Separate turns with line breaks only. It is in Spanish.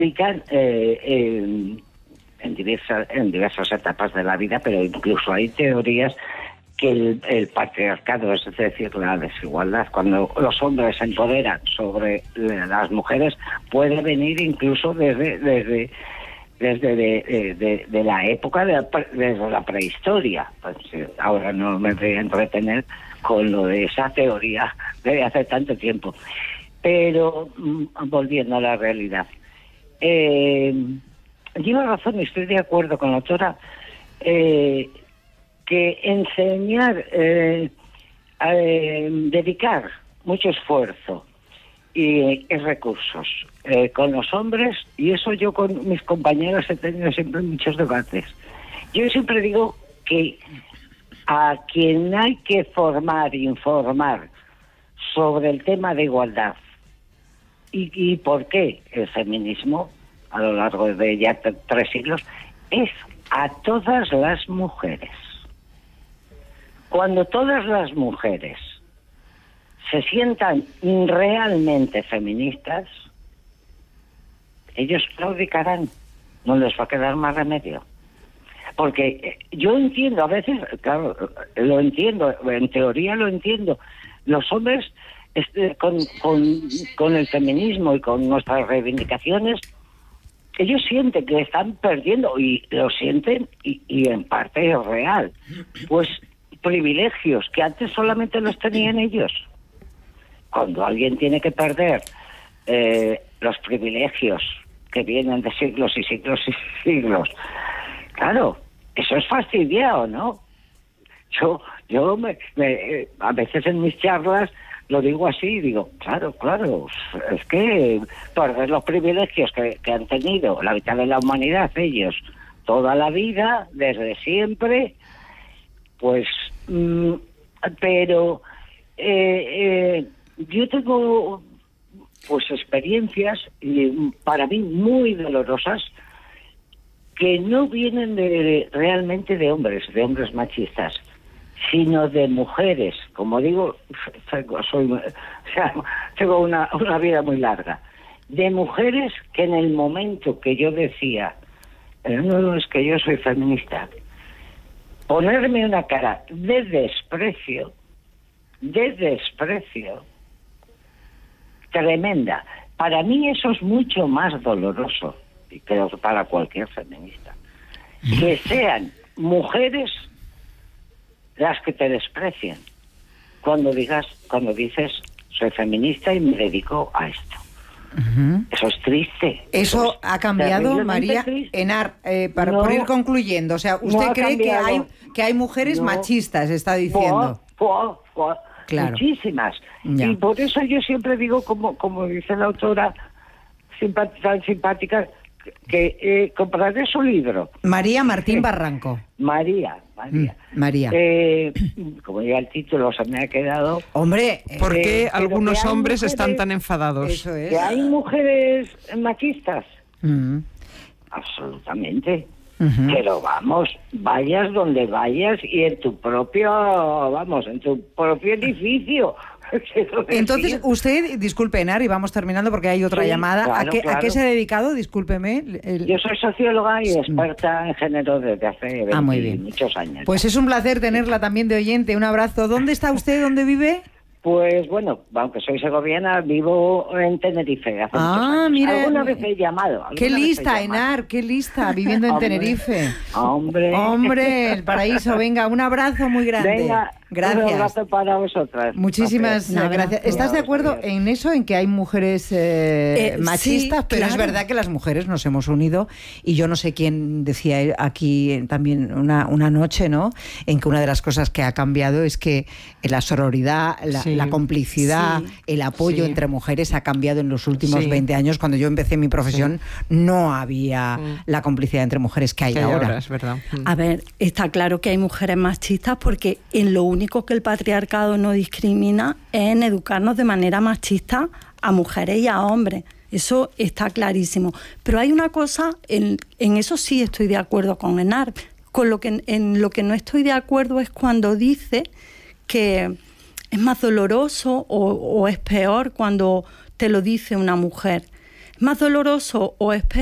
explican en diversas etapas de la vida, pero incluso hay teorías que el patriarcado, es decir, la desigualdad, cuando los hombres se empoderan sobre las mujeres, puede venir incluso desde la época desde la prehistoria. Pues, ahora no me voy a entretener con lo de esa teoría de hace tanto tiempo. Pero volviendo a la realidad, lleva razón y estoy de acuerdo con la autora, que enseñar, dedicar mucho esfuerzo y recursos con los hombres, y eso yo con mis compañeros he tenido siempre muchos debates. Yo siempre digo que a quien hay que informar sobre el tema de igualdad y por qué el feminismo a lo largo de ya 3 siglos es a todas las mujeres. Cuando todas las mujeres se sientan realmente feministas, ellos claudicarán, no les va a quedar más remedio. Porque yo entiendo, a veces, claro, lo entiendo, en teoría lo entiendo, los hombres con el feminismo y con nuestras reivindicaciones, ellos sienten que están perdiendo, y lo sienten, y en parte es real, pues privilegios que antes solamente los tenían ellos. Cuando alguien tiene que perder los privilegios que vienen de siglos y siglos y siglos, claro, eso es fastidiado, ¿no? Yo a veces en mis charlas lo digo así, digo, claro, es que perder los privilegios que han tenido la mitad de la humanidad, ellos, toda la vida, desde siempre, pues, pero yo tengo, pues, experiencias, para mí muy dolorosas, que no vienen realmente de hombres machistas, sino de mujeres. Como digo, tengo una vida muy larga. De mujeres que en el momento que yo decía, no, es que yo soy feminista, ponerme una cara de desprecio tremenda. Para mí eso es mucho más doloroso, y creo que para cualquier feminista, que sean mujeres las que te desprecian cuando dices soy feminista y me dedico a esto. Uh-huh. Eso es triste.
Eso ha cambiado, María. Enar, por ir concluyendo, o sea, ¿usted no cree que hay mujeres machistas, está diciendo?
Claro. Muchísimas. Ya. Y por eso yo siempre digo, como dice la autora tan simpática, que compraré su libro.
María Martín Barranco.
María. Como ya el título se me ha quedado.
Hombre,
¿por qué algunos hombres están tan enfadados?
Eso es. ¿Que hay mujeres machistas? Absolutamente. Uh-huh. Pero vamos, vayas donde vayas y en tu propio edificio.
Entonces, usted, disculpe, Enar, y vamos terminando porque hay otra llamada. Claro, ¿A qué se ha dedicado? Discúlpeme.
Yo soy socióloga y experta en género desde hace muchos años.
Pues es un placer tenerla también de oyente. Un abrazo. ¿Dónde está usted? ¿Dónde vive?
Pues bueno, aunque soy segoviana, vivo en Tenerife hace muchos años.
Mira,
alguna vez he llamado.
Qué lista, Enar, qué lista, viviendo en Tenerife.
Hombre,
el paraíso. Venga, un abrazo muy grande.
Venga, gracias. Un abrazo para vosotras.
Muchísimas gracias. ¿Estás de acuerdo en eso, en que hay mujeres machistas? Sí, pero claro. Es verdad que las mujeres nos hemos unido, y yo no sé quién decía aquí también una noche, ¿no?, en que una de las cosas que ha cambiado es que la sororidad, la complicidad, el apoyo entre mujeres ha cambiado en los últimos 20 años. Cuando yo empecé mi profesión no había la complicidad entre mujeres que hay ahora.
Es verdad.
A ver, está claro que hay mujeres machistas, porque en lo único que el patriarcado no discrimina es en educarnos de manera machista a mujeres y a hombres. Eso está clarísimo. Pero hay una cosa, en eso sí estoy de acuerdo con Enar. En lo que no estoy de acuerdo es cuando dice que es más doloroso o es peor cuando te lo dice una mujer. más doloroso o es